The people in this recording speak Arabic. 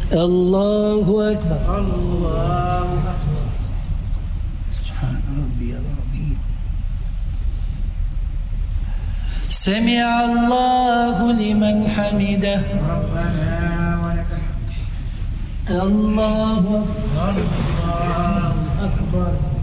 الله أكبر. الله أكبر. سبحان ربي العظيم. سمع الله لمن حمده. ربنا ولك الحمد. الله أكبر. الله أكبر.